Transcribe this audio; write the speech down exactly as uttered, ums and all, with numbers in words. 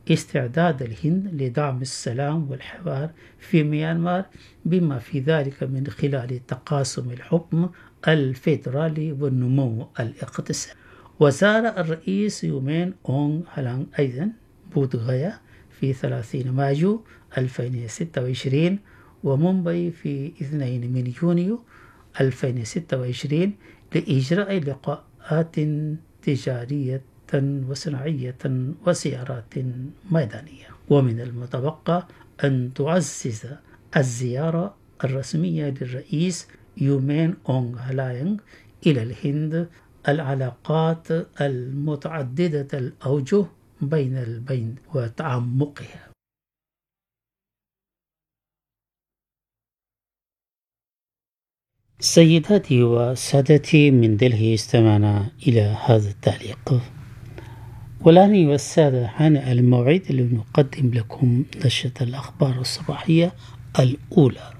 استعداد الهند لدعم السلام والحوار في ميانمار، بما في ذلك من خلال تقاسم الحكم الفيدرالي والنمو الاقتصادي. وزار الرئيس يومين أونغ هلانغ أيضا بودغايا في ثلاثين مايو ألفين وستة وعشرين ومومباي في اثنين من يونيو ألفين وستة وعشرين لإجراء لقاءات تجارية وصناعية وزيارات ميدانية. ومن المتوقع أن تعزز الزيارة الرسمية للرئيس يومين أونغ هلاينغ إلى الهند العلاقات المتعددة الأوجه بين البين وتعمقها. سيداتي وسادتي، من دلهي استمعنا إلى هذا التعليق. والآن أيها السادة حان الموعد اللي نقدم لكم نشرة الأخبار الصباحية الأولى.